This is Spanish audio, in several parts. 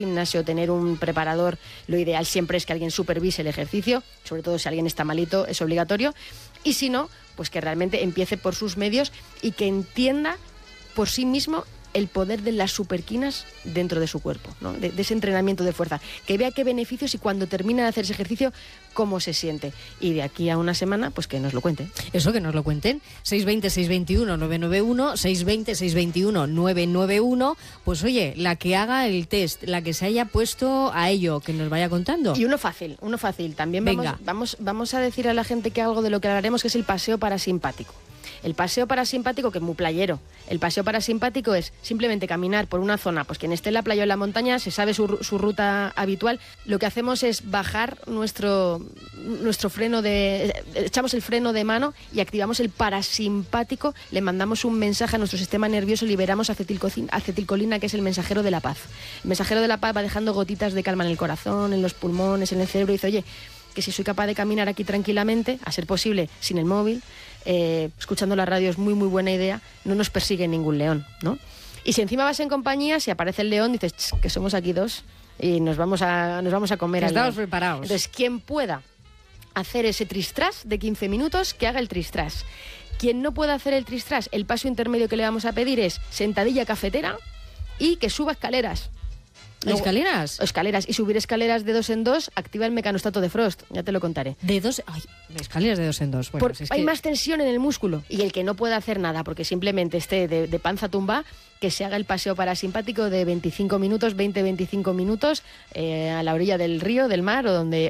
gimnasio, tener un preparador, lo ideal siempre es que alguien supervise el ejercicio, sobre todo si alguien está malito, es obligatorio, y si no, pues que realmente empiece por sus medios y que entienda por sí mismo el poder de las superquinas dentro de su cuerpo, ¿no? De ese entrenamiento de fuerza, que vea qué beneficios y cuando termina de hacer ese ejercicio, cómo se siente. Y de aquí a una semana, pues que nos lo cuente. Eso, que nos lo cuenten. 620-621-991, 620-621-991. Pues oye, la que haga el test, la que se haya puesto a ello, que nos vaya contando. Y uno fácil. También vamos a decir a la gente que algo de lo que hablaremos, que es el paseo parasimpático. El paseo parasimpático, que es muy playero. El paseo parasimpático es simplemente caminar por una zona, pues quien esté en la playa o en la montaña se sabe su ruta habitual. Lo que hacemos es bajar nuestro freno echamos el freno de mano y activamos el parasimpático, le mandamos un mensaje a nuestro sistema nervioso, liberamos acetilcolina, que es el mensajero de la paz. El mensajero de la paz va dejando gotitas de calma en el corazón, en los pulmones, en el cerebro, y dice, oye, que si soy capaz de caminar aquí tranquilamente, a ser posible sin el móvil, escuchando la radio es muy muy buena idea, no nos persigue ningún león, ¿no? Y si encima vas en compañía, si aparece el león, dices que somos aquí dos y nos vamos a comer. Estamos preparados. Entonces, quien pueda hacer ese tristras de 15 minutos, que haga el tristras. Quien no pueda hacer el tristras, el paso intermedio que le vamos a pedir es sentadilla cafetera y que suba escaleras. ¿Escaleras? Escaleras. Y subir escaleras de 2 en 2 activa el mecanostato de Frost. Ya te lo contaré. Escaleras de 2 en 2. Bueno, hay más tensión en el músculo. Y el que no pueda hacer nada porque simplemente esté de panza tumba, que se haga el paseo parasimpático de 25 minutos, 20-25 minutos, a la orilla del río, del mar,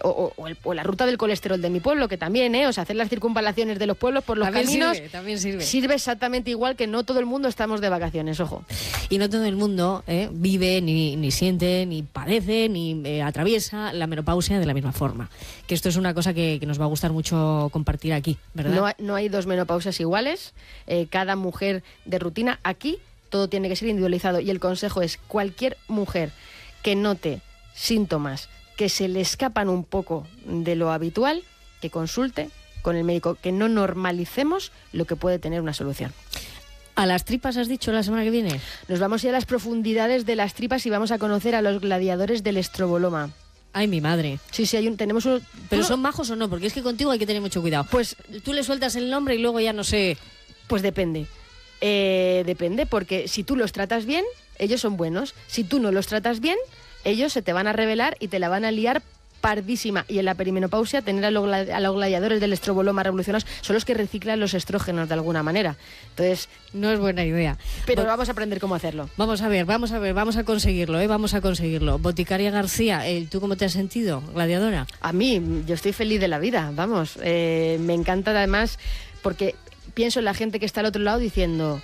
o la ruta del colesterol de mi pueblo, que también, o sea, hacer las circunvalaciones de los pueblos por los caminos. También sirve. Sirve exactamente igual, que no todo el mundo estamos de vacaciones, ojo. Y no todo el mundo vive, ni siente, ni padece, ni atraviesa la menopausia de la misma forma. Que esto es una cosa que nos va a gustar mucho compartir aquí, ¿verdad? No hay dos menopausias iguales. Cada mujer de rutina aquí, todo tiene que ser individualizado, y el consejo es: cualquier mujer que note síntomas que se le escapan un poco de lo habitual, que consulte con el médico, que no normalicemos lo que puede tener una solución. ¿A las tripas has dicho la semana que viene? Nos vamos a ir a las profundidades de las tripas y vamos a conocer a los gladiadores del estroboloma. Ay, mi madre. Sí, tenemos un... ¿Pero son majos o no? Porque es que contigo hay que tener mucho cuidado. Pues tú le sueltas el nombre y luego ya no sé... Pues depende. Depende, porque si tú los tratas bien, ellos son buenos. Si tú no los tratas bien, ellos se te van a rebelar y te la van a liar pardísima. Y en la perimenopausia, tener a los gladiadores del estroboloma revolucionados son los que reciclan los estrógenos de alguna manera. Entonces, no es buena idea. Pero vamos a aprender cómo hacerlo. Vamos a conseguirlo, vamos a conseguirlo. Boticaria García, ¿tú cómo te has sentido, gladiadora? A mí, yo estoy feliz de la vida, vamos. Me encanta además, porque pienso en la gente que está al otro lado diciendo...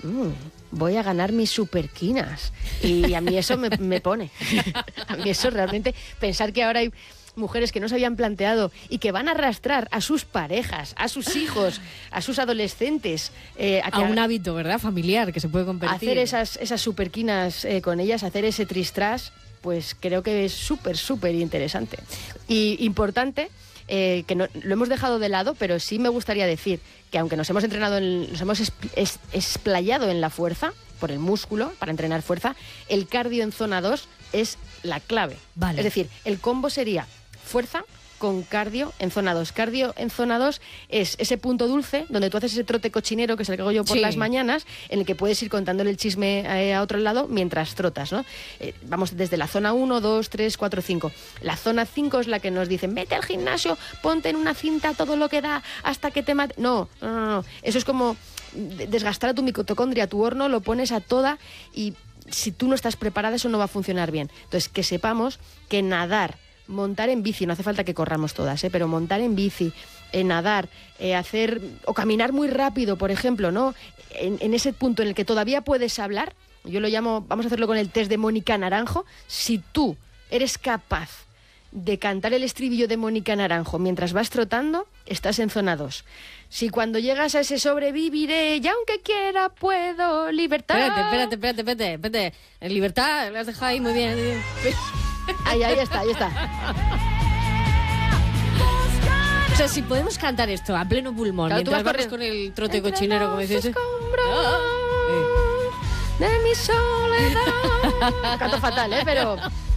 voy a ganar mis superquinas. Y a mí eso me pone. A mí eso realmente, pensar que ahora hay mujeres que no se habían planteado y que van a arrastrar a sus parejas, a sus hijos, a sus adolescentes a un hábito, ¿verdad?, familiar, que se puede convertir. Hacer esas superquinas con ellas, hacer ese tristras, pues creo que es súper interesante. Y importante, que no, lo hemos dejado de lado, pero sí me gustaría decir que aunque nos hemos entrenado, nos hemos explayado en la fuerza, por el músculo, para entrenar fuerza, el cardio en zona 2 es la clave. Vale. Es decir, el combo sería fuerza con cardio en zona 2. Cardio en zona 2 es ese punto dulce donde tú haces ese trote cochinero que es el que hago yo por las mañanas, en el que puedes ir contándole el chisme a otro lado mientras trotas, ¿no? Vamos desde la zona 1, 2, 3, 4, 5. La zona 5 es la que nos dicen: vete al gimnasio, ponte en una cinta todo lo que da hasta que te mate. No. Eso es como desgastar a tu mitocondria, a tu horno, lo pones a toda, y si tú no estás preparada, eso no va a funcionar bien. Entonces, que sepamos que nadar, montar en bici, no hace falta que corramos todas, pero montar en bici, nadar, hacer o caminar muy rápido, por ejemplo, ¿no? En ese punto en el que todavía puedes hablar, yo lo llamo, vamos a hacerlo con el test de Mónica Naranjo. Si tú eres capaz de cantar el estribillo de Mónica Naranjo mientras vas trotando, estás en zona 2. Si cuando llegas a ese sobreviviré y aunque quiera puedo, libertad... Espérate. En libertad, lo has dejado ahí muy bien. Ahí está. O sea, si podemos cantar esto a pleno pulmón, claro, mientras vamos con el trote cochinero, como dices... de mi soledad. Canto fatal, pero...